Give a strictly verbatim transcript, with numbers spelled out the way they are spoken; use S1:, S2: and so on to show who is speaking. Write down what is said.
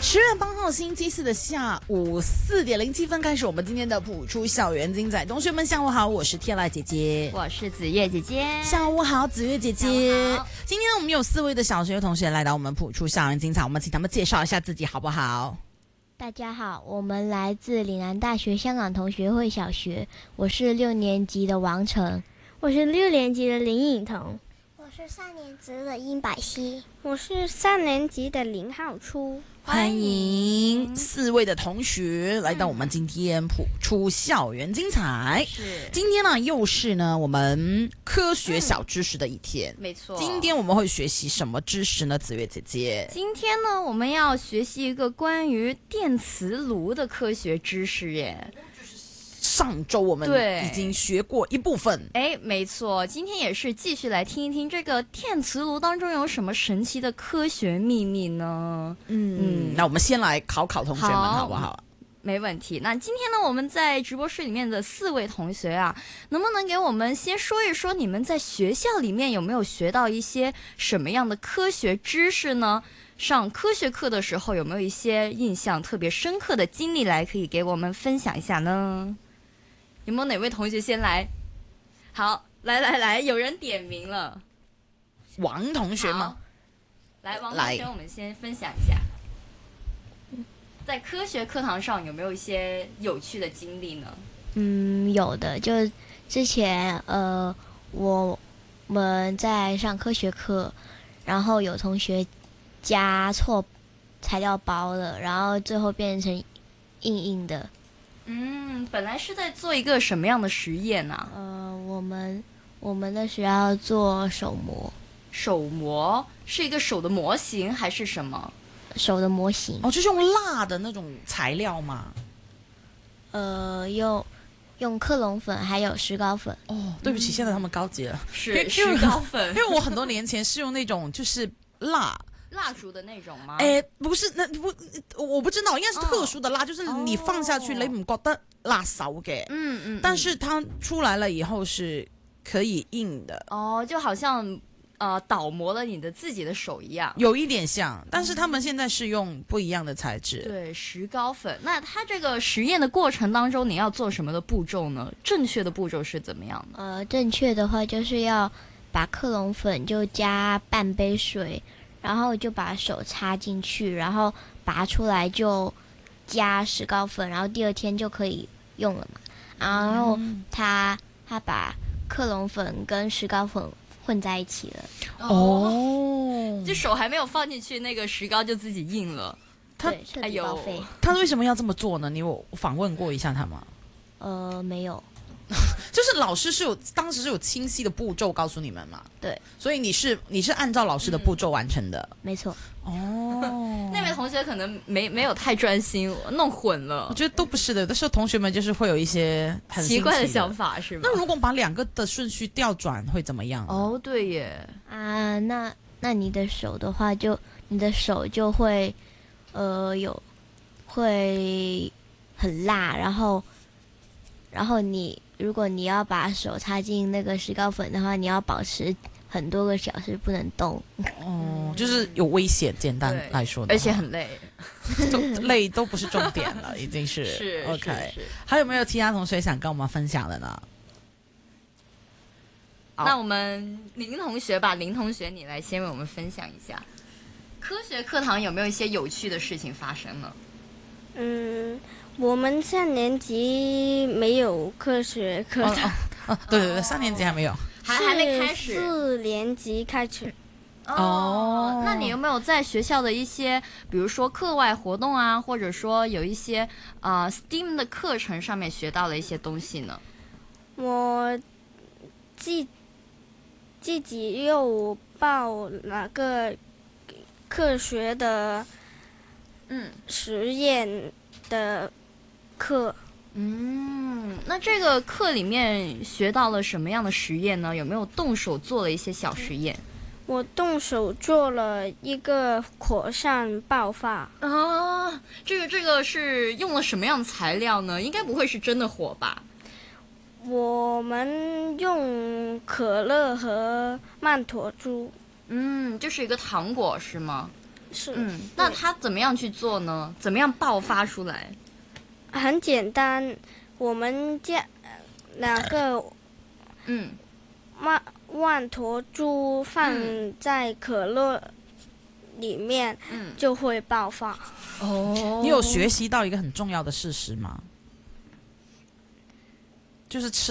S1: 十月八号星期四的下午四点零七分开始，我们今天的普出校园精彩。同学们下午好，我是天籁姐姐，
S2: 我是子月姐姐。
S1: 下午好，子月姐姐。今天我们有四位的小学同学来到我们普出校园精彩，我们请他们介绍一下自己好不好？
S3: 大家好，我们来自岭南大学香港同学会小学，我是六年级的王成，
S4: 我是六年级的林颖彤，
S5: 我是三年级的殷百熙，
S4: 我是三年级的林浩初。
S1: 欢迎四位的同学来到我们今天普出校园精彩。
S2: 是，
S1: 今天呢又是呢我们科学小知识的一天。
S2: 没错。
S1: 今天我们会学习什么知识呢？子月姐姐。
S2: 今天呢，我们要学习一个关于电磁炉的科学知识耶。
S1: 上周我们已经学过一部分，
S2: 哎，没错，今天也是继续来听一听这个电磁炉当中有什么神奇的科学秘密呢？
S1: 嗯，嗯那我们先来考考同学们，好, 好不好？
S2: 没问题。那今天呢，我们在直播室里面的四位同学啊，能不能给我们先说一说，你们在学校里面有没有学到一些什么样的科学知识呢？上科学课的时候有没有一些印象特别深刻的经历来可以给我们分享一下呢？有没有哪位同学先来？好，来来来，有人点名了。
S1: 王同学吗？
S2: 来，王同学，我们先分享一下，在科学课堂上有没有一些有趣的经历呢？
S3: 嗯，有的，就之前呃，我们在上科学课，然后有同学加错材料包了，然后最后变成硬硬的。
S2: 嗯，本来是在做一个什么样的实验啊？
S3: 呃，我们我们的是要做手模。
S2: 手模是一个手的模型还是什么？
S3: 手的模型。
S1: 哦，就是用蜡的那种材料吗？
S3: 呃，用用克隆粉还有石膏粉。
S1: 哦，对不起，嗯、现在他们高级了，
S2: 是石膏粉。
S1: 因为我很多年前是用那种就是蜡。
S2: 蜡烛的那种吗？
S1: 哎，不是，那不，我不知道，应该是特殊的蜡，哦、就是你放下去，哦、你唔覺得辣手嘅？嗯嗯。但是它出来了以后是可以硬的。
S2: 哦，就好像呃倒模了你的自己的手一样，
S1: 有一点像，但是他们现在是用不一样的材质。
S2: 嗯、对，石膏粉。那它这个实验的过程当中，你要做什么的步骤呢？正确的步骤是怎么样的？
S3: 呃，正确的话就是要把克隆粉就加半杯水。然后就把手插进去，然后拔出来就加石膏粉，然后第二天就可以用了嘛。然后他他把克隆粉跟石膏粉混在一起了。
S2: 哦，就手还没有放进去，那个石膏就自己硬了。
S3: 他哎呦，
S1: 他为什么要这么做呢？你有访问过一下他吗？
S3: 呃，没有。
S1: 就是老师是有当时是有清晰的步骤告诉你们嘛？
S3: 对，
S1: 所以你是你是按照老师的步骤完成的，
S3: 嗯、没错。
S1: 哦，
S2: 那位同学可能没没有太专心，弄混了。
S1: 我觉得都不是的，有的时候同学们就是会有一些很
S2: 奇怪的想法，是吗？
S1: 那如果把两个的顺序调转会怎么样？
S2: 哦，对耶。
S3: 啊，那那你的手的话就，就你的手就会呃有会很辣，然后然后你。如果你要把手插进那个石膏粉的话，你要保持很多个小时不能动。
S1: 哦，就是有危险，简单来说的，
S2: 而且很累，
S1: 累都不是重点了，已经是。
S2: 是
S1: OK。还有没有其他同学想跟我们分享的呢？
S2: 那我们林同学吧，林同学，你来先为我们分享一下，科学课堂有没有一些有趣的事情发生呢？
S4: 嗯。我们三年级没有科学课堂，
S1: 哦哦哦、对对对，三年级还没有，
S2: 还还没开始，
S4: 四年级开始。
S2: 哦，那你有没有在学校的一些，比如说课外活动啊，或者说有一些啊、呃、S T E A M 的课程上面学到了一些东西呢？
S4: 我自自己又报哪个科学的嗯实验的课。
S2: 嗯，那这个课里面学到了什么样的实验呢？有没有动手做了一些小实验？
S4: 我动手做了一个火山爆发
S2: 啊！这个这个是用了什么样的材料呢？应该不会是真的火吧？
S4: 我们用可乐和曼陀珠。
S2: 嗯，就是一个糖果是吗？
S4: 是，
S2: 嗯，那他怎么样去做呢？怎么样爆发出来？
S4: 很简单，我们将两个
S2: 嗯
S4: 万万坨珠放在可乐里面，
S2: 嗯，
S4: 就会爆发。
S2: 哦，
S1: 你有学习到一个很重要的事实吗？就是吃